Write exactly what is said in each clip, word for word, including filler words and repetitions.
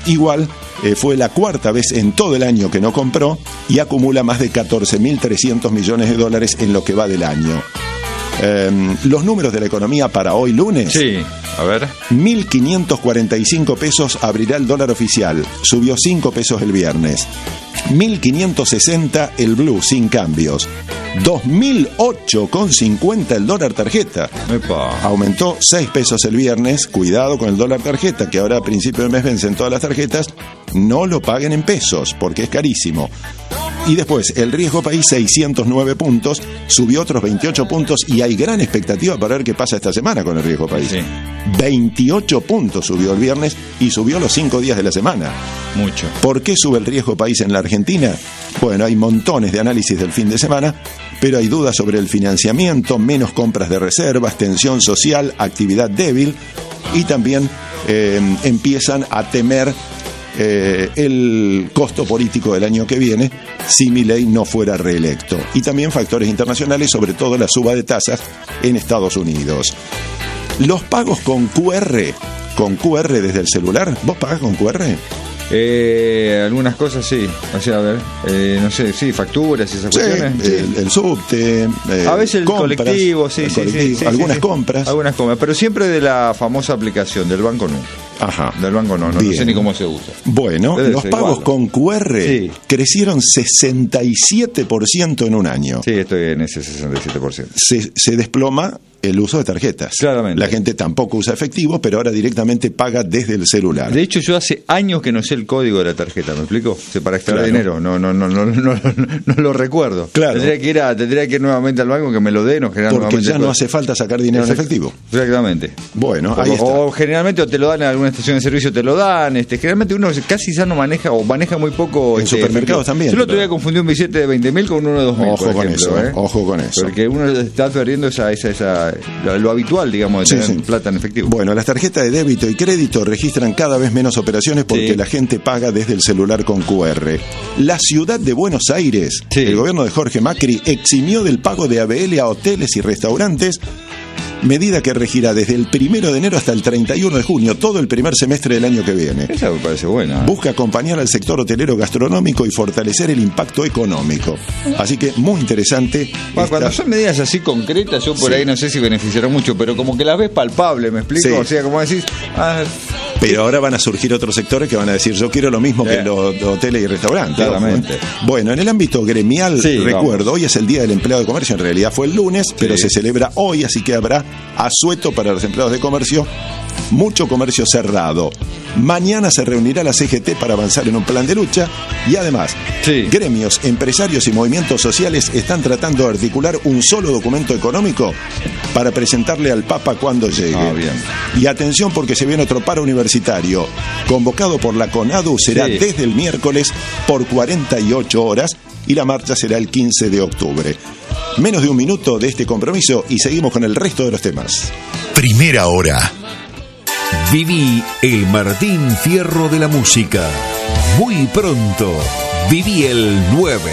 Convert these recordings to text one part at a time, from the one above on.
Igual eh, fue la cuarta vez en todo el año que no compró y acumula más de catorce mil trescientos millones de dólares en lo que va del año. Eh, los números de la economía para hoy lunes. Sí, a ver. mil quinientos cuarenta y cinco pesos abrirá el dólar oficial. Subió cinco pesos el viernes. mil quinientos sesenta el blue sin cambios. dos mil ocho con cincuenta el dólar tarjeta. Epa. Aumentó seis pesos el viernes. Cuidado con el dólar tarjeta, que ahora a principio del mes vencen todas las tarjetas. No lo paguen en pesos porque es carísimo. Y después, el riesgo país, seiscientos nueve puntos, subió otros veintiocho puntos y hay gran expectativa para ver qué pasa esta semana con el riesgo país. Sí. veintiocho puntos subió el viernes y subió los cinco días de la semana. Mucho. ¿Por qué sube el riesgo país en la Argentina? Bueno, hay montones de análisis del fin de semana, pero hay dudas sobre el financiamiento, menos compras de reservas, tensión social, actividad débil y también eh, empiezan a temer Eh, el costo político del año que viene si Milei no fuera reelecto. Y también factores internacionales, sobre todo la suba de tasas en Estados Unidos. Los pagos con Q R, con Q R desde el celular, ¿vos pagás con Q R? Eh, algunas cosas sí, o sea, a ver, eh, no sé, sí, facturas y esas Sí, cuestiones. el, Sí. el subte, eh, A veces el compras, colectivo, sí, el sí, colectivo, sí, sí, algunas sí. compras. Algunas compras, pero siempre de la famosa aplicación, del banco no. Ajá. Del banco no, no, no sé ni cómo se usa. Bueno, Debe los ser pagos igual. con Q R Sí. crecieron sesenta y siete por ciento en un año. Sí, estoy en ese sesenta y siete por ciento. Se, se desploma el uso de tarjetas. Claramente. La gente tampoco usa efectivo, pero ahora directamente paga desde el celular. De hecho, yo hace años que no sé el código de la tarjeta, ¿me explico? O sea, para extraer Claro. dinero, no, no, no, no, no, no, no lo recuerdo. Claro. Tendría que ir a, tendría que ir nuevamente al banco que me lo den o generar Porque nuevamente ya el no código. hace falta sacar dinero Exacto. en efectivo. Exactamente. Bueno, O, ahí está. o generalmente o te lo dan en alguna estación de servicio, te lo dan. Este, generalmente uno casi ya no maneja o maneja muy poco. En este, supermercados efectivo. también, Yo el otro pero- día confundí un billete de veinte mil con uno de dos mil. Ojo por con ejemplo, eso, ¿eh? ojo con eso. Porque uno está perdiendo esa, esa, esa, lo, lo habitual, digamos, de Sí, tener sí. plata en efectivo. Bueno, las tarjetas de débito y crédito registran cada vez menos operaciones porque Sí. la gente paga desde el celular con Q R. La ciudad de Buenos Aires, Sí. el gobierno de Jorge Macri, eximió del pago de A B L a hoteles y restaurantes, medida que regirá desde el primero de enero hasta el treinta y uno de junio, todo el primer semestre del año que viene. Esa me parece buena. Busca acompañar al sector hotelero gastronómico y fortalecer el impacto económico. Así que muy interesante. Bueno, esta- cuando son medidas así concretas, yo por Sí. ahí no sé si beneficiarán mucho, pero como que las ves palpables, ¿me explico? Sí. O sea, como decís, ah, Pero ahora van a surgir otros sectores que van a decir, yo quiero lo mismo Sí. que los los hoteles y restaurantes. Claramente. Ojo, ¿eh? Bueno, en el ámbito gremial, Sí, recuerdo, vamos. hoy es el Día del Empleado de Comercio, en realidad fue el lunes, pero Sí. se celebra hoy, así que habrá asueto para los empleados de comercio, mucho comercio cerrado. Mañana se reunirá la C G T para avanzar en un plan de lucha y además, Sí. gremios, empresarios y movimientos sociales están tratando de articular un solo documento económico para presentarle al Papa cuando llegue. Ah, bien. Y atención porque se viene otro paro universitario, convocado por la CONADU, será Sí. desde el miércoles por cuarenta y ocho horas y la marcha será el quince de octubre. Menos de un minuto de este compromiso y seguimos con el resto de los temas. Primera hora. Viví el Martín Fierro de la música. Muy pronto, viví el nueve.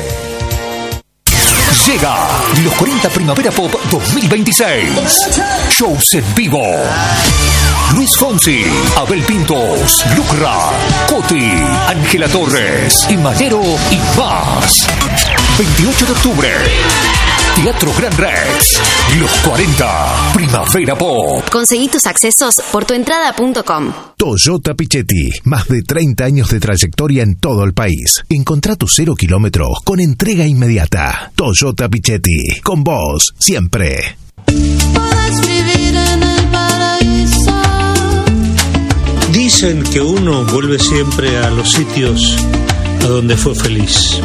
Llega los cuarenta Primavera Pop dos mil veintiséis. Shows en vivo. Luis Fonsi, Abel Pintos, Lucra, Coti, Ángela Torres, Imanero y más. veintiocho de octubre. Teatro Gran Rex. Los cuarenta Primavera Pop. Conseguí tus accesos por tuentrada punto com. Toyota Pichetti, más de treinta años de trayectoria en todo el país. Encontrá tu cero kilómetros con entrega inmediata. Toyota Pichetti, con vos siempre. Puedes vivir en el paraíso. Dicen que uno vuelve siempre a los sitios a donde fue feliz.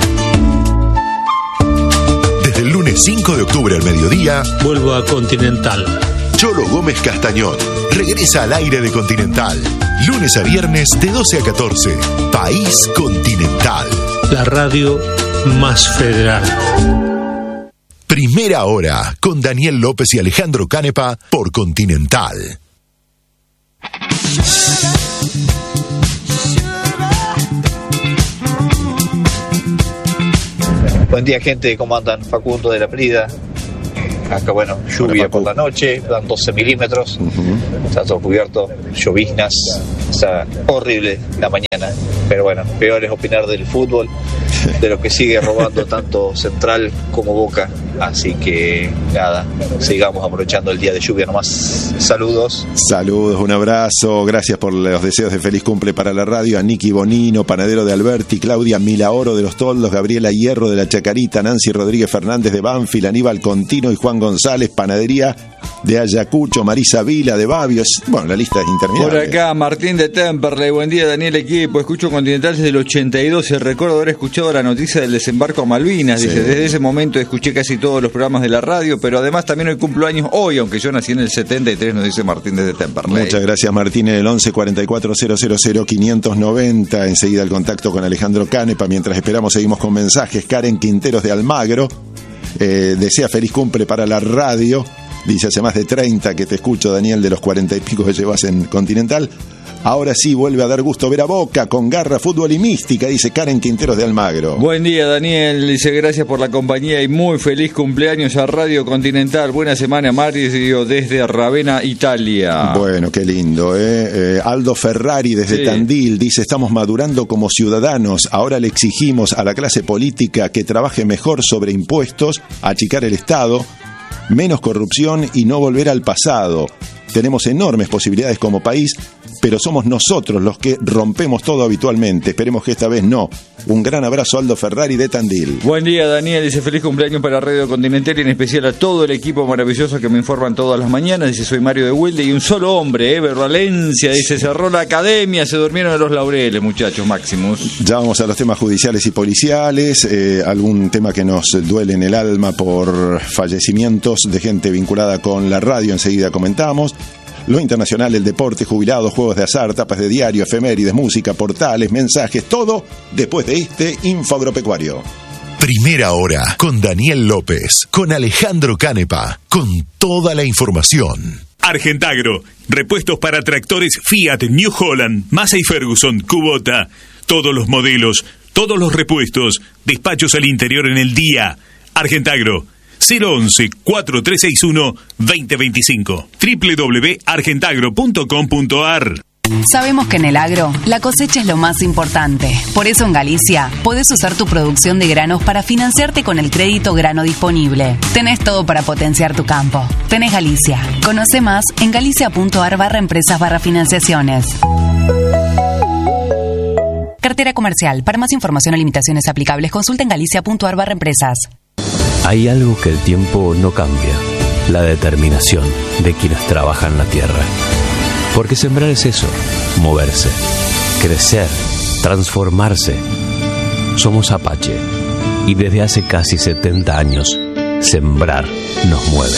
Desde el lunes cinco de octubre al mediodía, Vuelvo a Continental. Cholo Gómez Castañón regresa al aire de Continental. Lunes a viernes de doce a catorce. País Continental. La radio más federal. Primera hora con Daniel López y Alejandro Canepa por Continental. Buen día, gente, ¿cómo andan? Facundo de la Prida. Acá, bueno, lluvia Hola, Facu. por la noche, dan doce milímetros, está todo cubierto, lloviznas, Está horrible la mañana, pero bueno, peor es opinar del fútbol, de lo que sigue robando tanto Central como Boca, así que nada, sigamos aprovechando el día de lluvia nomás. Saludos. Saludos, un abrazo, gracias por los deseos de feliz cumple para la radio, a Nicky Bonino, Panadero de Alberti, Claudia Milaoro de Los Toldos, Gabriela Hierro de La Chacarita, Nancy Rodríguez Fernández de Banfield, Aníbal Contino y Juan González, Panadería de Ayacucho, Marisa Vila de Babios. Bueno, la lista es interminable. Por acá, Martín de Temperley, buen día Daniel Equipo, escucho Continental desde el ochenta y dos, y recuerdo haber escuchado la noticia del desembarco a Malvinas, sí. Dice, desde ese momento escuché casi todos los programas de la radio, pero además también hoy cumplo años hoy, aunque yo nací en el setenta y tres, nos dice Martín desde Temperley. Muchas gracias Martín, en el once cuarenta y cuatro cero cero cero quinientos noventa, enseguida el contacto con Alejandro Canepa, mientras esperamos seguimos con mensajes. Karen Quinteros de Almagro eh, desea feliz cumple para la radio. Dice, hace más de treinta que te escucho, Daniel, de los cuarenta y pico que llevas en Continental. Ahora sí vuelve a dar gusto ver a Boca con garra, fútbol y mística, dice Karen Quinteros de Almagro. Buen día, Daniel. Dice, gracias por la compañía y muy feliz cumpleaños a Radio Continental. Buena semana, Mario, desde Ravenna, Italia. Bueno, qué lindo, ¿eh? eh Aldo Ferrari desde sí. Tandil dice, estamos madurando como ciudadanos. Ahora le exigimos a la clase política que trabaje mejor sobre impuestos, achicar el Estado, menos corrupción y no volver al pasado. Tenemos enormes posibilidades como país, pero somos nosotros los que rompemos todo habitualmente. Esperemos que esta vez no. Un gran abrazo, Aldo Ferrari de Tandil. Buen día, Daniel. Dice, feliz cumpleaños para Radio Continental y en especial a todo el equipo maravilloso que me informan todas las mañanas. Dice, soy Mario de Wilde y un solo hombre, Ever Valencia. Dice, cerró la academia, se durmieron de los laureles, muchachos, Maximus. Ya vamos a los temas judiciales y policiales. Eh, algún tema que nos duele en el alma por fallecimientos de gente vinculada con la radio. Enseguida comentamos. Lo internacional, el deporte, jubilados, juegos de azar, tapas de diario, efemérides, música, portales, mensajes, todo después de este Info Agropecuario. Primera hora con Daniel López, con Alejandro Canepa, con toda la información. Argentagro, repuestos para tractores Fiat, New Holland, Massey Ferguson, Kubota, todos los modelos, todos los repuestos, despachos al interior en el día. Argentagro, cero once, cuatro tres seis uno, dos cero dos cinco, doble u doble u doble u punto argentagro punto com punto a r. Sabemos que en el agro, la cosecha es lo más importante. Por eso en Galicia, podés usar tu producción de granos para financiarte con el crédito grano disponible. Tenés todo para potenciar tu campo. Tenés Galicia. Conoce más en galicia.ar barra empresas barra financiaciones. Cartera comercial. Para más información o limitaciones aplicables, consulta en galicia.ar barra empresas. Hay algo que el tiempo no cambia, la determinación de quienes trabajan la tierra. Porque sembrar es eso, moverse, crecer, transformarse. Somos Apache y desde hace casi setenta años, sembrar nos mueve.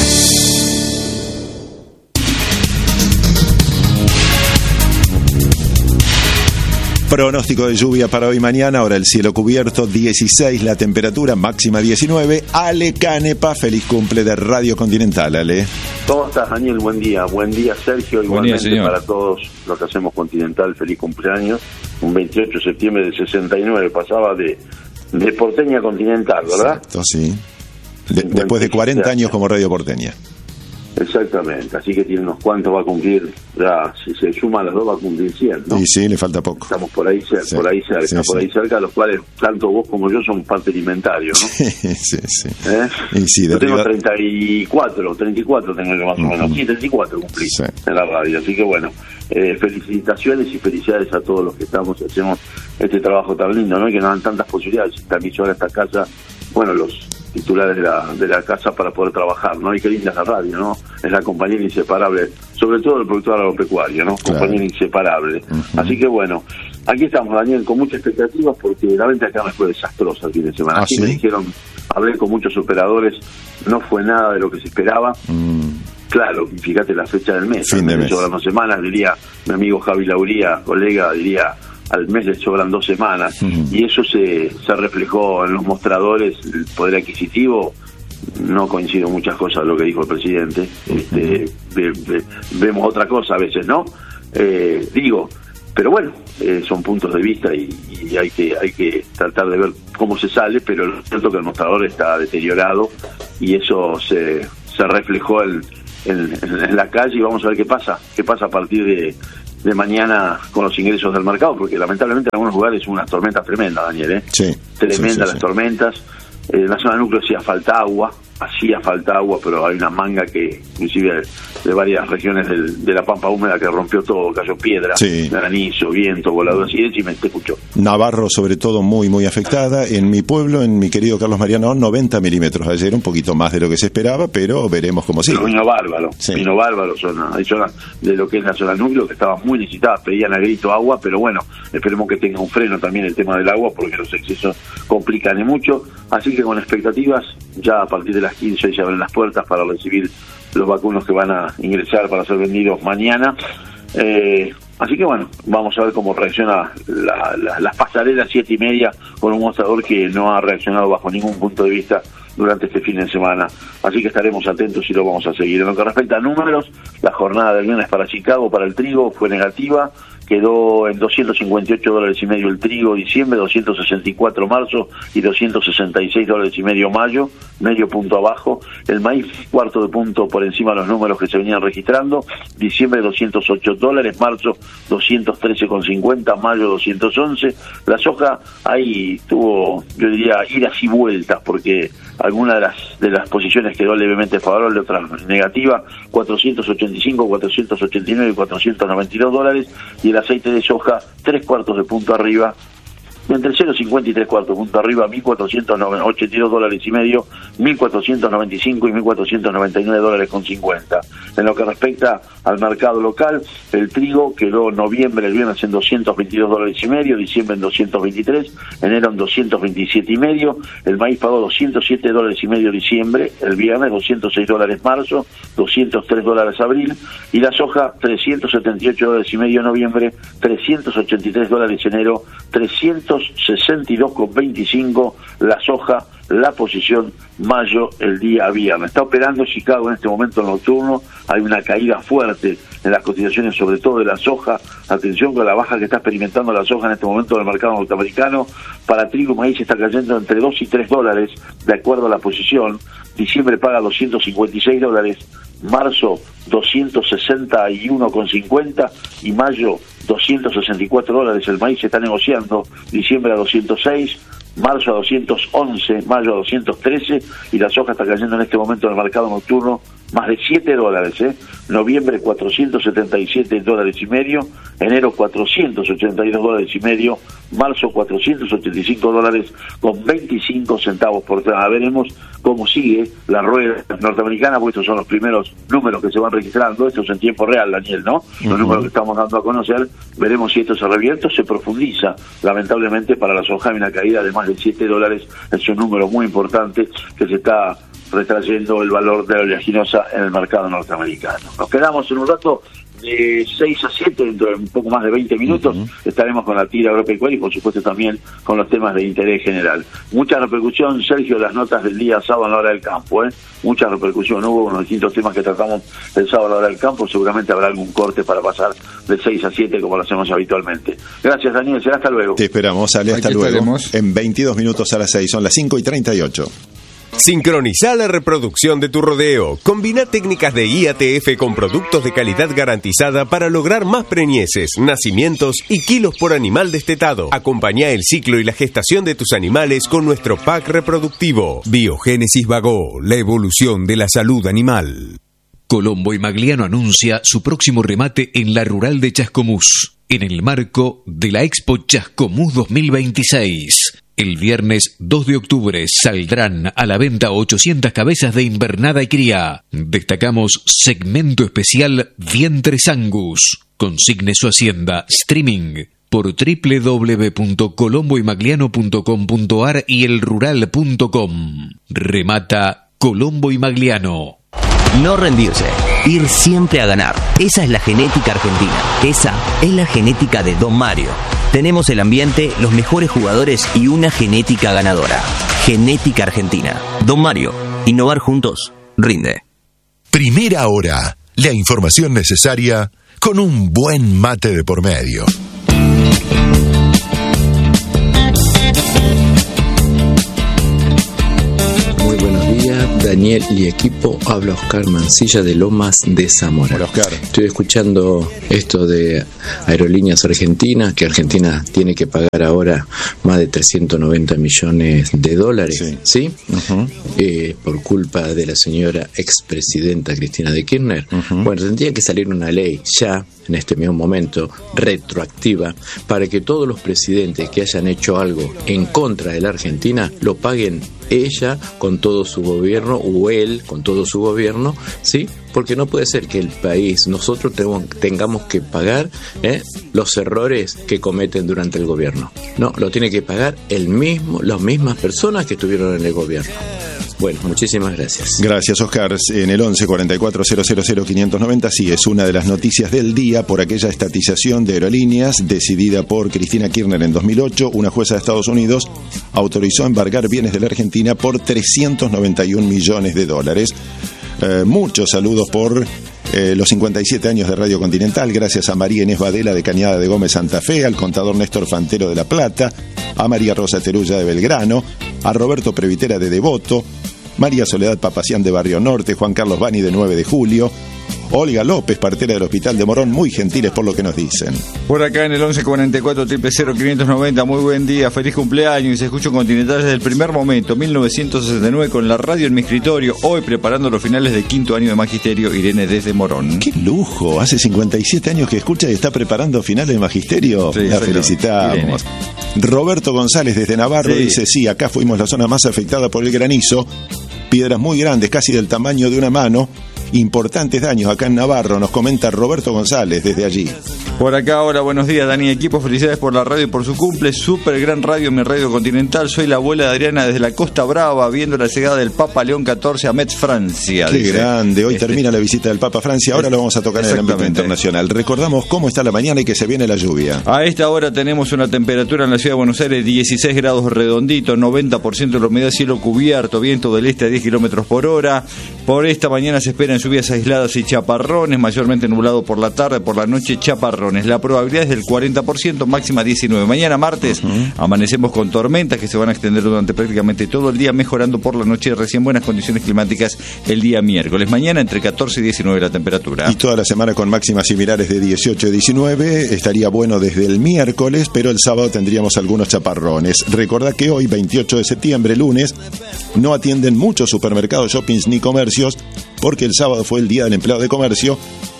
Pronóstico de lluvia para hoy mañana, ahora el cielo cubierto, dieciséis la temperatura, máxima diecinueve. Ale Canepa, feliz cumple de Radio Continental, Ale. ¿Cómo estás, Daniel? Buen día. Buen día, Sergio. Buen Igualmente día, para todos los que hacemos Continental, feliz cumpleaños. Un veintiocho de septiembre del sesenta y nueve, pasaba de, de Porteña a Continental, ¿verdad? Exacto, sí. De, después de cuarenta años como Radio Porteña. Exactamente, así que tiene unos cuantos, va a cumplir, ya si se suman las dos va a cumplir cien, ¿no? Y sí, le falta poco. Estamos por ahí cerca, sí, por ahí cerca, sí, por sí. ahí cerca, los cuales tanto vos como yo somos parte alimentario, ¿no? Sí, sí, sí. ¿Eh? Y sí, yo tengo arriba... treinta y cuatro, treinta y cuatro tengo que más o menos, uh-huh. Sí, treinta y cuatro cumplí sí. En la radio, así que bueno, eh, felicitaciones y felicidades a todos los que estamos, hacemos este trabajo tan lindo, ¿no? Y que nos dan tantas posibilidades, esta emisora, esta casa, bueno, los titulares de la de la casa para poder trabajar, ¿no? Y qué linda es la radio, ¿no? Es la compañera inseparable, sobre todo el productor agropecuario, ¿no? Claro. Compañera inseparable. Uh-huh. Así que bueno, aquí estamos, Daniel, con muchas expectativas porque la venta acá me fue desastrosa el fin de semana. ¿Ah, Aquí sí? Me dijeron, hablé con muchos operadores, no fue nada de lo que se esperaba. Mm. Claro, fíjate la fecha del mes. Fin de mes. Sobran dos semanas, diría mi amigo Javi Lauría, colega, diría... al mes le sobran dos semanas, uh-huh. Y eso se, se reflejó en los mostradores, el poder adquisitivo. No coincido en muchas cosas lo que dijo el presidente, uh-huh. este, ve, ve, vemos otra cosa a veces, ¿no? Eh, digo, pero bueno, eh, son puntos de vista y, y hay que hay que tratar de ver cómo se sale, pero es cierto que el mostrador está deteriorado y eso se, se reflejó en, en, en la calle y vamos a ver qué pasa, qué pasa a partir de de mañana con los ingresos del mercado, porque lamentablemente en algunos lugares hubo unas tormentas tremendas, Daniel, ¿eh? Sí. Tremendas sí, sí, las sí. tormentas. Eh, en la zona núcleo hacía falta agua, hacía falta agua, pero hay una manga que, inclusive de, de varias regiones del, de la pampa húmeda, que rompió todo, cayó piedra, Sí. granizo, viento, voladuras, y decime, te escucho. Navarro, sobre todo, muy, muy afectada. En mi pueblo, en mi querido Carlos Mariano, noventa milímetros ayer, un poquito más de lo que se esperaba, pero veremos cómo sigue. Pero vino bárbaro, Sí. vino bárbaro, zona, hay zonas de lo que es la zona núcleo que estaban muy necesitadas, pedían a grito agua, pero bueno, esperemos que tenga un freno también el tema del agua, porque los excesos complican y mucho, así que con expectativas, ya a partir de las quince se abren las puertas para recibir los vacunos que van a ingresar para ser vendidos mañana. Eh, así que bueno, vamos a ver cómo reacciona la, la, las pasarelas siete y media con un mostrador que no ha reaccionado bajo ningún punto de vista durante este fin de semana. Así que estaremos atentos y lo vamos a seguir. En lo que respecta a números, la jornada del viernes para Chicago, para el trigo, fue negativa. Quedó en doscientos cincuenta y ocho dólares y medio el trigo diciembre, doscientos sesenta y cuatro marzo y doscientos sesenta y seis dólares y medio mayo, medio punto abajo. El maíz, cuarto de punto por encima de los números que se venían registrando. Diciembre doscientos ocho dólares, marzo doscientos trece con cincuenta, mayo doscientos once. La soja ahí tuvo, yo diría, idas y vueltas, porque alguna de las de las posiciones quedó levemente favorable, otras negativa, cuatrocientos ochenta y cinco, cuatrocientos ochenta y nueve y cuatrocientos noventa y dos dólares, y el aceite de soja tres cuartos de punto arriba, entre cero coma cincuenta y tres cuartos punto arriba, mil cuatrocientos ochenta y dos dólares y medio, mil cuatrocientos noventa y cinco y mil cuatrocientos noventa y nueve dólares con cincuenta. En lo que respecta al mercado local, el trigo quedó noviembre el viernes en doscientos veintidós dólares y medio, diciembre en doscientos veintitrés, enero en doscientos veintisiete y medio, el maíz pagó doscientos siete dólares y medio diciembre, el viernes doscientos seis dólares marzo, doscientos tres dólares abril, y la soja trescientos setenta y ocho dólares y medio noviembre, trescientos ochenta y tres dólares enero, trescientos sesenta y dos con veinticinco la soja, la posición mayo el día viernes. Está operando Chicago en este momento nocturno, hay una caída fuerte en las cotizaciones, sobre todo de la soja. Atención con la baja que está experimentando la soja en este momento del mercado norteamericano. Para trigo y maíz está cayendo entre dos y tres dólares de acuerdo a la posición. Diciembre paga doscientos cincuenta y seis dólares, marzo doscientos sesenta y uno con cincuenta y mayo doscientos sesenta y cuatro dólares. El maíz se está negociando, diciembre a doscientos seis, marzo a doscientos once, mayo a doscientos trece, y la soja está cayendo en este momento en el mercado nocturno más de siete dólares, ¿eh? Noviembre cuatrocientos setenta y siete dólares y medio, enero cuatrocientos ochenta y dos dólares y medio, marzo cuatrocientos ochenta y cinco dólares con veinticinco centavos por tonelada. Veremos cómo sigue la rueda norteamericana, porque estos son los primeros números que se van registrando, estos en tiempo real, Daniel, ¿no? Los uh-huh. números que estamos dando a conocer, veremos si esto se revierte o se profundiza. Lamentablemente para la soja hay una caída de más de siete dólares, es un número muy importante que se está retrayendo el valor de la oleaginosa en el mercado norteamericano. Nos quedamos en un rato de seis a siete, dentro de un poco más de veinte minutos, uh-huh. estaremos con la tira agropecuaria y por supuesto también con los temas de interés general. Mucha repercusión, Sergio, las notas del día sábado en la hora del campo, ¿eh? Mucha repercusión, hubo unos distintos temas que tratamos el sábado en la hora del campo, seguramente habrá algún corte para pasar de seis a siete como lo hacemos habitualmente. Gracias, Daniel, será hasta luego. Te esperamos, Ale, hasta Aquí luego. estaremos. En veintidós minutos a las seis, son las cinco y treinta y ocho. Sincroniza la reproducción de tu rodeo. Combina técnicas de I A T F con productos de calidad garantizada para lograr más preñeces, nacimientos y kilos por animal destetado. Acompañá el ciclo y la gestación de tus animales con nuestro pack reproductivo. Biogénesis Vagó, la evolución de la salud animal. Colombo y Magliano anuncia su próximo remate en la rural de Chascomús, en el marco de la Expo Chascomús dos mil veintiséis. El viernes dos de octubre saldrán a la venta ochocientas cabezas de invernada y cría. Destacamos segmento especial Vientres Angus. Consigne su hacienda streaming por doble u doble u doble u punto colombo y magliano punto com punto a r y el rural punto com. Remata Colombo y Magliano. No rendirse, ir siempre a ganar. Esa es la genética argentina. Esa es la genética de Don Mario. Tenemos el ambiente, los mejores jugadores y una genética ganadora. Genética Argentina. Don Mario, innovar juntos, rinde. Primera hora, la información necesaria con un buen mate de por medio. Muy buenos días, Daniel. Daniel y equipo, habla Oscar Mancilla de Lomas de Zamora. Hola, Oscar. Estoy escuchando esto de Aerolíneas Argentinas, que Argentina tiene que pagar ahora más de trescientos noventa millones de dólares, ¿sí? ¿Sí? Uh-huh. Eh, por culpa de la señora expresidenta Cristina de Kirchner. Uh-huh. Bueno, tendría que salir una ley ya, en este mismo momento, retroactiva, para que todos los presidentes que hayan hecho algo en contra de la Argentina lo paguen ella con todo su gobierno o él con todo su gobierno, ¿sí? Porque no puede ser que el país, nosotros tenemos, tengamos que pagar ¿eh? los errores que cometen durante el gobierno. No, lo tiene que pagar el mismo, las mismas personas que estuvieron en el gobierno. Bueno, muchísimas gracias. Gracias, Oscar. En el once cuarenta y cuatro cero cero cero quinientos noventa, sí, es una de las noticias del día por aquella estatización de Aerolíneas decidida por Cristina Kirchner en dos mil ocho. Una jueza de Estados Unidos autorizó embargar bienes de la Argentina por trescientos noventa y un millones de dólares. Eh, muchos saludos por eh, los cincuenta y siete años de Radio Continental, gracias a María Inés Badela de Cañada de Gómez Santa Fe, al contador Néstor Fantero de La Plata, a María Rosa Terulla de Belgrano, a Roberto Previtera de Devoto, María Soledad Papacián de Barrio Norte, Juan Carlos Bani de nueve de julio, Olga López, partera del Hospital de Morón, muy gentiles por lo que nos dicen. Por acá en el once cuarenta y cuatro cero cero quinientos noventa, muy buen día, feliz cumpleaños, y se escucha Continental desde el primer momento, mil novecientos sesenta y nueve, con la radio en mi escritorio, hoy preparando los finales de quinto año de Magisterio, Irene desde Morón. ¡Qué lujo! Hace cincuenta y siete años que escucha y está preparando finales de Magisterio. Sí, la felicitamos. Irene. Roberto González desde Navarro sí. dice, sí, acá fuimos la zona más afectada por el granizo, piedras muy grandes, casi del tamaño de una mano, importantes daños acá en Navarro, nos comenta Roberto González desde allí. Por acá, hola, buenos días, Dani, equipo, felicidades por la radio y por su cumple, súper gran radio, mi radio Continental, soy la abuela de Adriana desde la Costa Brava, viendo la llegada del Papa León catorce a Metz, Francia. Qué dice. grande, hoy este... termina la visita del Papa a Francia, ahora lo vamos a tocar en el ámbito internacional. Recordamos cómo está la mañana y que se viene la lluvia. A esta hora tenemos una temperatura en la ciudad de Buenos Aires, dieciséis grados redondito, noventa por ciento de la humedad, cielo cubierto, viento del este a diez kilómetros por hora. Por esta mañana se esperan lluvias aisladas y chaparrones, mayormente nublado por la tarde, por la noche chaparrones. La probabilidad es del cuarenta por ciento, máxima diecinueve. Mañana martes uh-huh. amanecemos con tormentas que se van a extender durante prácticamente todo el día, mejorando por la noche, recién buenas condiciones climáticas el día miércoles. Mañana entre catorce y diecinueve la temperatura. Y toda la semana con máximas similares de dieciocho y diecinueve, estaría bueno desde el miércoles, pero el sábado tendríamos algunos chaparrones. Recordá que hoy, veintiocho de septiembre, lunes, no atienden muchos supermercados, shoppings ni comercios, porque el sábado fue el Día del Empleado de Comercio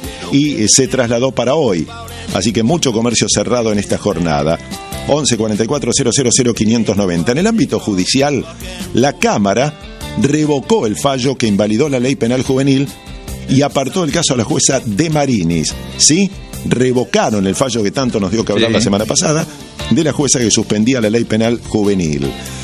y se trasladó para hoy. Así que mucho comercio cerrado en esta jornada. once cuarenta y cuatro cero cero cero quinientos noventa. En el ámbito judicial, la Cámara revocó el fallo que invalidó la ley penal juvenil y apartó el caso a la jueza De Marinis. ¿Sí? Revocaron el fallo que tanto nos dio que hablar sí. la semana pasada de la jueza que suspendía la ley penal juvenil.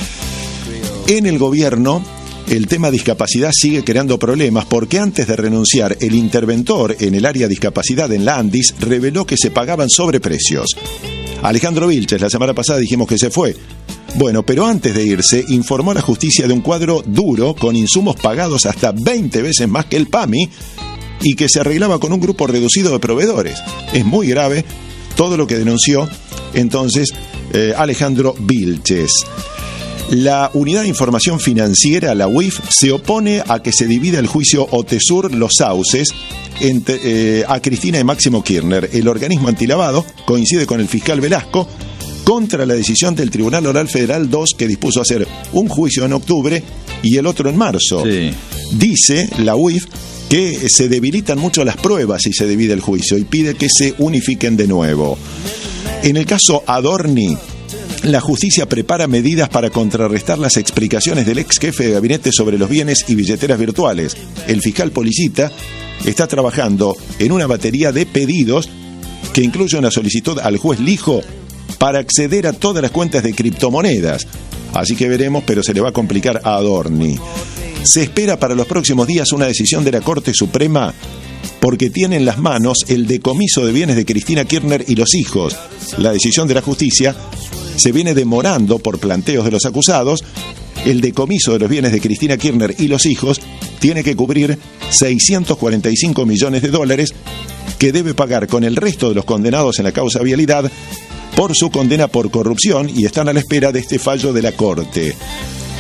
En el gobierno, el tema discapacidad sigue creando problemas porque antes de renunciar, el interventor en el área discapacidad en la ANDIS reveló que se pagaban sobreprecios. Alejandro Vilches, la semana pasada dijimos que se fue. Bueno, pero antes de irse, informó a la justicia de un cuadro duro con insumos pagados hasta veinte veces más que el PAMI y que se arreglaba con un grupo reducido de proveedores. Es muy grave todo lo que denunció entonces eh, Alejandro Vilches. La Unidad de Información Financiera, la U I F, se opone a que se divida el juicio OTESUR Los Sauces entre, eh, a Cristina y Máximo Kirchner. El organismo antilavado coincide con el fiscal Velasco contra la decisión del Tribunal Oral Federal dos que dispuso hacer un juicio en octubre y el otro en marzo. Sí. Dice la U I F que se debilitan mucho las pruebas si se divide el juicio y pide que se unifiquen de nuevo. En el caso Adorni, la justicia prepara medidas para contrarrestar las explicaciones del ex jefe de gabinete sobre los bienes y billeteras virtuales. El fiscal Policita está trabajando en una batería de pedidos que incluye una solicitud al juez Lijo para acceder a todas las cuentas de criptomonedas. Así que veremos, pero se le va a complicar a Adorni. Se espera para los próximos días una decisión de la Corte Suprema porque tiene en las manos el decomiso de bienes de Cristina Kirchner y los hijos. La decisión de la justicia se viene demorando por planteos de los acusados. El decomiso de los bienes de Cristina Kirchner y los hijos tiene que cubrir seiscientos cuarenta y cinco millones de dólares que debe pagar con el resto de los condenados en la causa Vialidad por su condena por corrupción y están a la espera de este fallo de la Corte.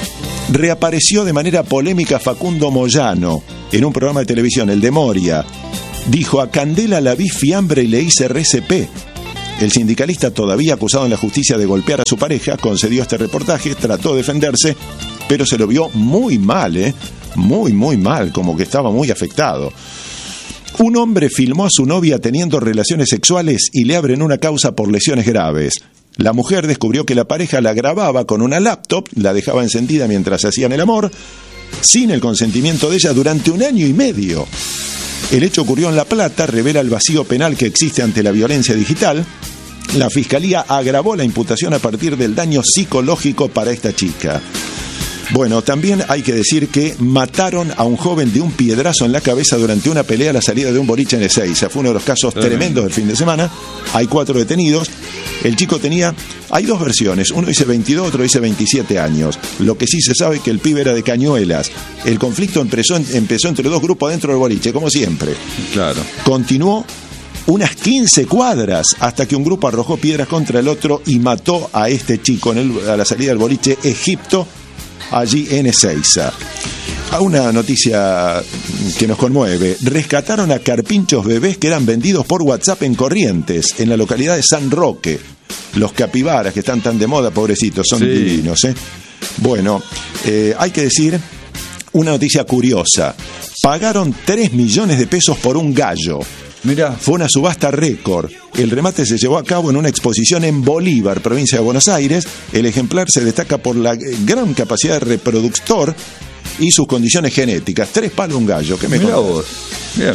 Reapareció de manera polémica Facundo Moyano en un programa de televisión, el de Moria. Dijo: a Candela la vi fiambre y le hice R C P. El sindicalista, todavía acusado en la justicia de golpear a su pareja, concedió este reportaje, trató de defenderse, pero se lo vio muy mal, ¿eh? Muy, muy mal, como que estaba muy afectado. Un hombre filmó a su novia teniendo relaciones sexuales y le abren una causa por lesiones graves. La mujer descubrió que la pareja la grababa con una laptop, la dejaba encendida mientras hacían el amor, sin el consentimiento de ella durante un año y medio. El hecho ocurrió en La Plata, revela el vacío penal que existe ante la violencia digital. La Fiscalía agravó la imputación a partir del daño psicológico para esta chica. Bueno, también hay que decir que mataron a un joven de un piedrazo en la cabeza durante una pelea a la salida de un boliche en Ezeiza. Fue uno de los casos Tremendo. tremendos del fin de semana. Hay cuatro detenidos. El chico tenía... Hay dos versiones. Uno dice veintidós, otro dice veintisiete años. Lo que sí se sabe es que el pibe era de Cañuelas. El conflicto empezó, empezó entre dos grupos dentro del boliche, como siempre. Claro. Continuó unas quince cuadras hasta que un grupo arrojó piedras contra el otro y mató a este chico en el, a la salida del boliche Egipto, allí en Ezeiza. A una noticia que nos conmueve: rescataron a carpinchos bebés que eran vendidos por WhatsApp en Corrientes, en la localidad de San Roque. Los capibaras que están tan de moda, pobrecitos, son sí. divinos, ¿eh? Bueno, eh, hay que decir una noticia curiosa. Pagaron tres millones de pesos por un gallo. Mirá. Fue una subasta récord. El remate se llevó a cabo en una exposición en Bolívar, provincia de Buenos Aires. El ejemplar se destaca por la gran capacidad de reproductor y sus condiciones genéticas. Tres palos un gallo. ¿Qué me Mirá contás? vos. Bien.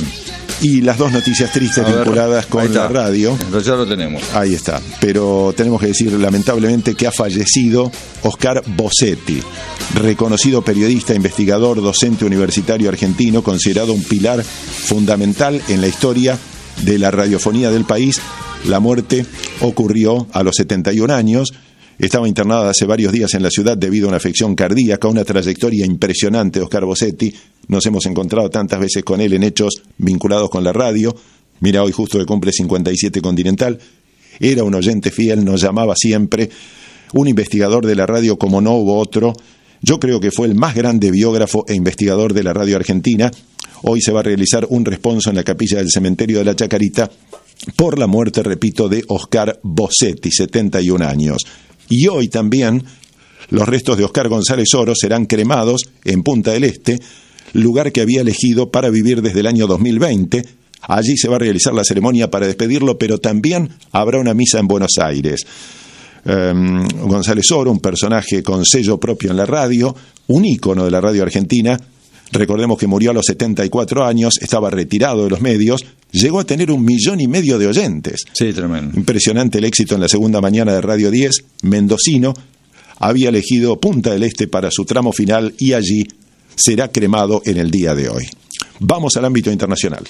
Y las dos noticias tristes A vinculadas ver, con la radio. Entonces ya lo tenemos. Ahí está. Pero tenemos que decir lamentablemente que ha fallecido Oscar Bossetti, reconocido periodista, investigador, docente universitario argentino, considerado un pilar fundamental en la historia de la radiofonía del país. La muerte ocurrió a los setenta y un años. Estaba internada hace varios días en la ciudad debido a una afección cardíaca. Una trayectoria impresionante de Oscar Bossetti. Nos hemos encontrado tantas veces con él en hechos vinculados con la radio. Mira, hoy justo que cumple cincuenta y siete Continental. Era un oyente fiel, nos llamaba siempre. Un investigador de la radio como no hubo otro. Yo creo que fue el más grande biógrafo e investigador de la radio argentina. Hoy se va a realizar un responso en la capilla del cementerio de la Chacarita por la muerte, repito, de Oscar Bossetti, setenta y un años. Y hoy también los restos de Oscar González Oro serán cremados en Punta del Este, lugar que había elegido para vivir desde el año dos mil veinte. Allí se va a realizar la ceremonia para despedirlo, pero también habrá una misa en Buenos Aires. Um, González Oro, un personaje con sello propio en la radio, un ícono de la radio argentina. Recordemos que murió a los setenta y cuatro años, estaba retirado de los medios, llegó a tener un millón y medio de oyentes. Sí, tremendo. Impresionante el éxito en la segunda mañana de Radio diez. Mendocino había elegido Punta del Este para su tramo final y allí será cremado en el día de hoy. Vamos al ámbito internacional.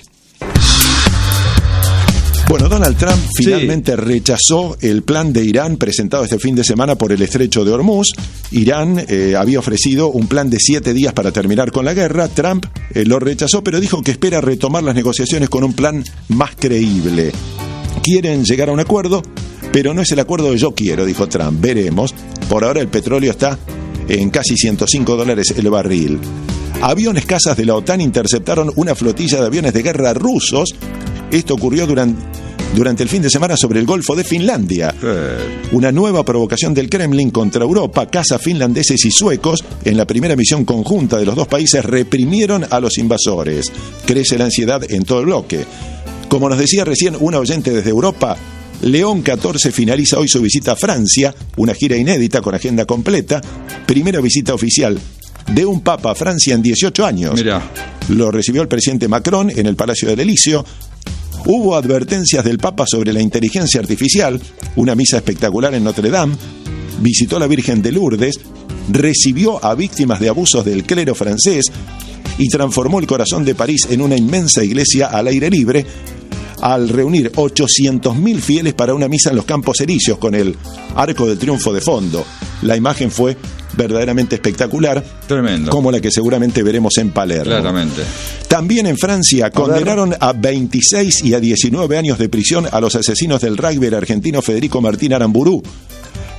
Bueno, Donald Trump finalmente sí. rechazó el plan de Irán presentado este fin de semana por el estrecho de Hormuz. Irán eh, había ofrecido un plan de siete días para terminar con la guerra. Trump eh, lo rechazó, pero dijo que espera retomar las negociaciones con un plan más creíble. Quieren llegar a un acuerdo, pero no es el acuerdo que yo quiero, dijo Trump. Veremos. Por ahora el petróleo está en casi ciento cinco dólares el barril. Aviones cazas de la OTAN interceptaron una flotilla de aviones de guerra rusos. Esto ocurrió durante, durante el fin de semana sobre el Golfo de Finlandia. Una nueva provocación del Kremlin contra Europa. Cazas finlandeses y suecos, en la primera misión conjunta de los dos países, reprimieron a los invasores. Crece la ansiedad en todo el bloque. Como nos decía recién una oyente desde Europa, León catorce finaliza hoy su visita a Francia, una gira inédita con agenda completa. Primera visita oficial de un papa a Francia en dieciocho años. Mirá. Lo recibió el presidente Macron en el Palacio del Elíseo. Hubo advertencias del Papa sobre la inteligencia artificial, una misa espectacular en Notre Dame, visitó a la Virgen de Lourdes, recibió a víctimas de abusos del clero francés y transformó el corazón de París en una inmensa iglesia al aire libre al reunir ochocientos mil fieles para una misa en los Campos Elíseos con el Arco del Triunfo de fondo. La imagen fue verdaderamente espectacular, tremendo, como la que seguramente veremos en Palermo. Claramente. También en Francia condenaron a veintiséis y a diecinueve años de prisión a los asesinos del rugby argentino Federico Martín Aramburu.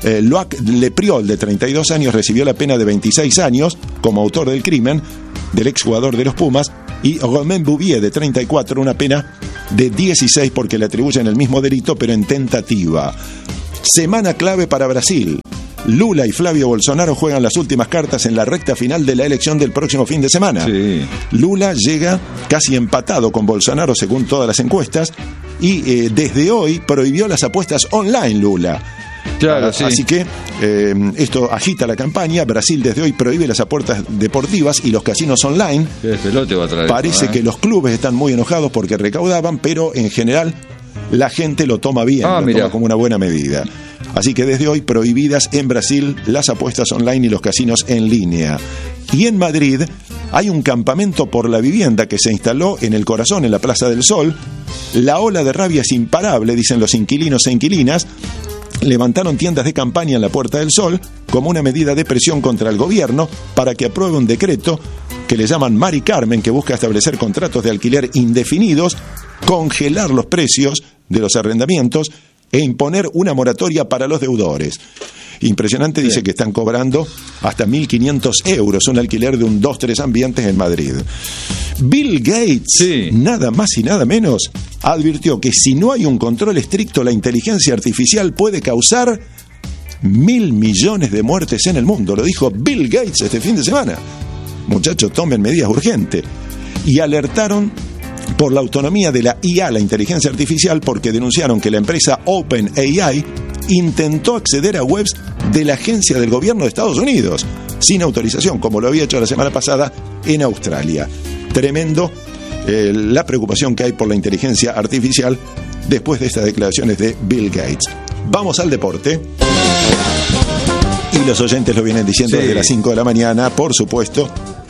Eh, Loac Lepriol, de treinta y dos años, recibió la pena de veintiséis años como autor del crimen del exjugador de los Pumas, y Romain Bouvier, de treinta y cuatro, una pena de dieciséis porque le atribuyen el mismo delito pero en tentativa. Semana clave para Brasil. Lula y Flavio Bolsonaro juegan las últimas cartas en la recta final de la elección del próximo fin de semana. Sí. Lula llega casi empatado con Bolsonaro según todas las encuestas y eh, desde hoy prohibió las apuestas online Lula. Claro, ah, sí. Así que eh, esto agita la campaña. Brasil desde hoy prohíbe las apuestas deportivas y los casinos online. Qué pelote va a traer. Parece esto, ¿eh? que los clubes están muy enojados porque recaudaban, pero en general la gente lo toma bien, Ah, lo mirá. toma como una buena medida. Así que desde hoy prohibidas en Brasil las apuestas online y los casinos en línea. Y en Madrid hay un campamento por la vivienda que se instaló en el corazón, en la Plaza del Sol. La ola de rabia es imparable, dicen los inquilinos e inquilinas. Levantaron tiendas de campaña en la Puerta del Sol como una medida de presión contra el gobierno para que apruebe un decreto que le llaman Mari Carmen, que busca establecer contratos de alquiler indefinidos, congelar los precios de los arrendamientos e imponer una moratoria para los deudores. Impresionante, dice que están cobrando hasta mil quinientos euros un alquiler de un dos tres ambientes en Madrid. Bill Gates, nada más y nada menos, advirtió que si no hay un control estricto, la inteligencia artificial puede causar mil millones de muertes en el mundo. Lo dijo Bill Gates este fin de semana. Muchachos, tomen medidas urgentes. Y alertaron por la autonomía de la I A, la inteligencia artificial, porque denunciaron que la empresa OpenAI intentó acceder a webs de la agencia del gobierno de Estados Unidos sin autorización, como lo había hecho la semana pasada en Australia. Tremendo eh, la preocupación que hay por la inteligencia artificial después de estas declaraciones de Bill Gates. Vamos al deporte. Y los oyentes lo vienen diciendo Sí. desde las cinco de la mañana, por supuesto.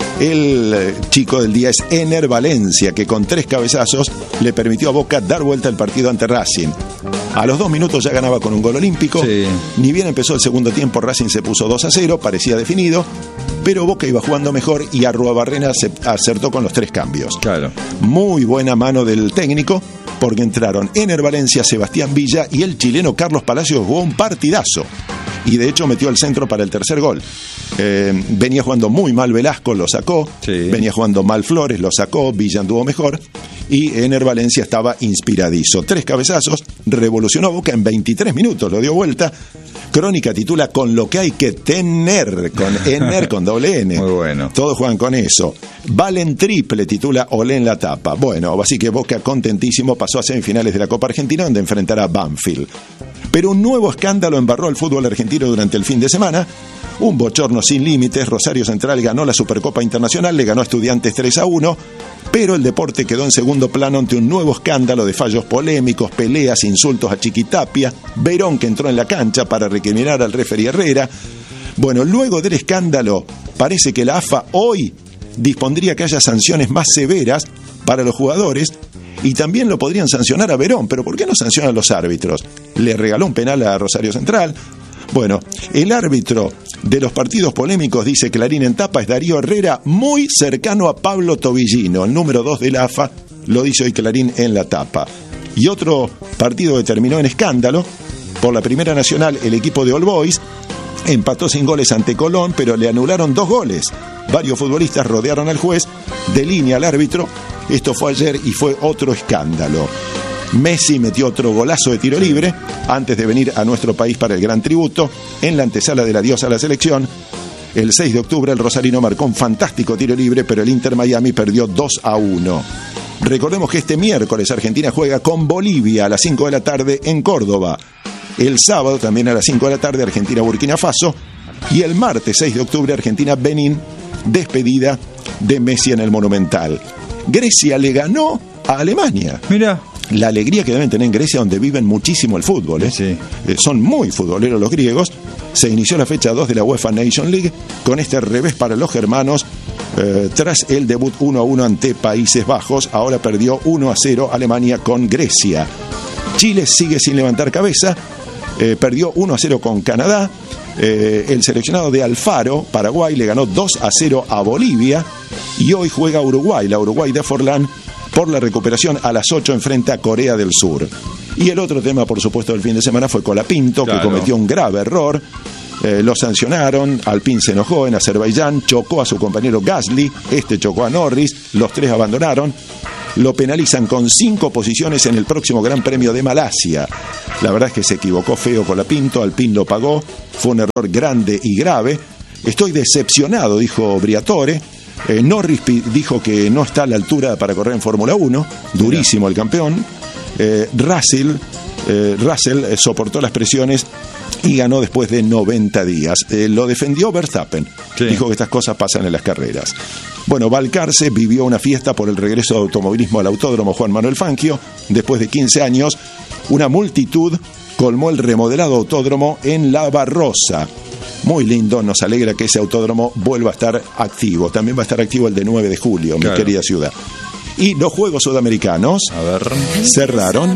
El eh, chico del día es Ener Valencia, que con tres cabezazos le permitió a Boca dar vuelta al partido ante Racing. A los dos minutos ya ganaba con un gol olímpico. Sí. Ni bien empezó el segundo tiempo, Racing se puso dos a cero, parecía definido, pero Boca iba jugando mejor y Arruabarrena se acertó con los tres cambios. Claro. Muy buena mano del técnico, porque entraron Ener Valencia, Sebastián Villa y el chileno Carlos Palacios. Jugó un partidazo y de hecho metió el centro para el tercer gol. Eh, venía jugando muy mal Velasco, lo sacó. Sí. Venía jugando mal Flores, lo sacó. Villa anduvo mejor y Ener Valencia estaba inspiradizo. Tres cabezazos, revolucionó Boca en veintitrés minutos, lo dio vuelta. Crónica titula Con lo que hay que tener, con Ener, con doble N. Muy bueno. Todos juegan con eso. Valen triple, titula Olé en la tapa. Bueno, así que Boca contentísimo pasó a semifinales de la Copa Argentina, donde enfrentará a Banfield. Pero un nuevo escándalo embarró al fútbol argentino durante el fin de semana. Un bochorno sin límites. Rosario Central ganó la Supercopa Internacional, le ganó a Estudiantes tres a uno, pero el deporte quedó en segundo plano ante un nuevo escándalo de fallos polémicos, peleas, insultos a Chiquitapia, Verón, que entró en la cancha para recriminar al referí Herrera. Bueno, luego del escándalo, parece que la A F A hoy dispondría que haya sanciones más severas para los jugadores y también lo podrían sancionar a Verón. Pero ¿por qué no sancionan a los árbitros? Le regaló un penal a Rosario Central. Bueno, el árbitro de los partidos polémicos, dice Clarín en tapa, es Darío Herrera, muy cercano a Pablo Tobillino, el número dos de la A F A, lo dice hoy Clarín en la tapa. Y otro partido que terminó en escándalo, por la Primera Nacional, el equipo de All Boys empató sin goles ante Colón, pero le anularon dos goles. Varios futbolistas rodearon al juez, de línea al árbitro. Esto fue ayer y fue otro escándalo. Messi metió otro golazo de tiro libre antes de venir a nuestro país para el gran tributo en la antesala del adiós a la selección. El seis de octubre el rosarino marcó un fantástico tiro libre, pero el Inter Miami perdió dos a uno. Recordemos que este miércoles Argentina juega con Bolivia a las cinco de la tarde en Córdoba. El sábado también a las cinco de la tarde Argentina-Burkina Faso. Y el martes seis de octubre Argentina-Benín, despedida de Messi en el Monumental. Grecia le ganó a Alemania. Mira. La alegría que deben tener en Grecia, donde viven muchísimo el fútbol. ¿eh? Sí. Eh, son muy futboleros los griegos. Se inició la fecha dos de la UEFA Nation League con este revés para los germanos. Eh, tras el debut uno a uno ante Países Bajos, ahora perdió uno a cero Alemania con Grecia. Chile sigue sin levantar cabeza. Eh, perdió uno a cero con Canadá. Eh, el seleccionado de Alfaro, Paraguay, le ganó dos a cero a Bolivia. Y hoy juega Uruguay. La Uruguay de Forlán, por la recuperación, a las ocho enfrenta a Corea del Sur. Y el otro tema, por supuesto, del fin de semana fue Colapinto, claro, que cometió un grave error. Eh, lo sancionaron, Alpine se enojó en Azerbaiyán, chocó a su compañero Gasly, este chocó a Norris, los tres abandonaron. Lo penalizan con cinco posiciones en el próximo Gran Premio de Malasia. La verdad es que se equivocó feo Colapinto, Alpine lo pagó, fue un error grande y grave. Estoy decepcionado, dijo Briatore. Eh, Norris dijo que no está a la altura para correr en Fórmula uno, durísimo el campeón. Eh, Russell, eh, Russell eh, soportó las presiones y ganó después de noventa días. Eh, lo defendió Verstappen, sí. Dijo que estas cosas pasan en las carreras. Bueno, Balcarce vivió una fiesta por el regreso de automovilismo al Autódromo Juan Manuel Fangio. Después de quince años, una multitud colmó el remodelado autódromo en La Barrosa. Muy lindo, nos alegra que ese autódromo vuelva a estar activo. También va a estar activo el de nueve de julio, claro, mi querida ciudad. Y los Juegos Sudamericanos a ver. cerraron.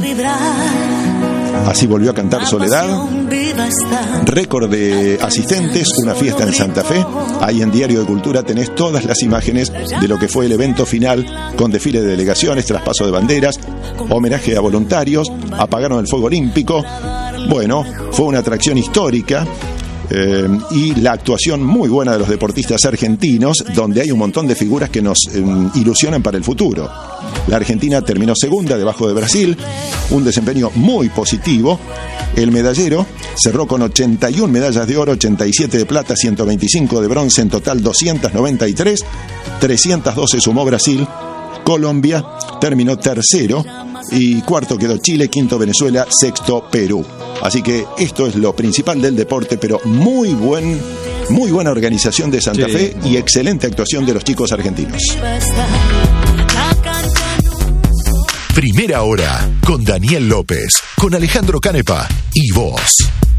Así volvió a cantar Soledad. Récord de asistentes, una fiesta en Santa Fe. Ahí en Diario de Cultura tenés todas las imágenes de lo que fue el evento final, con desfile de delegaciones, traspaso de banderas, homenaje a voluntarios, apagaron el fuego olímpico. Bueno, fue una atracción histórica. Eh, y la actuación muy buena de los deportistas argentinos, donde hay un montón de figuras que nos eh, ilusionan para el futuro. La Argentina terminó segunda debajo de Brasil, un desempeño muy positivo. El medallero cerró con ochenta y una medallas de oro, ochenta y siete de plata, ciento veinticinco de bronce, en total doscientas noventa y tres, trescientas doce sumó Brasil. Colombia terminó tercero y cuarto quedó Chile, quinto Venezuela, sexto Perú. Así que esto es lo principal del deporte, pero muy buen, muy buena organización de Santa sí. Fe y excelente actuación de los chicos argentinos. Primera hora con Daniel López, con Alejandro Canepa y vos.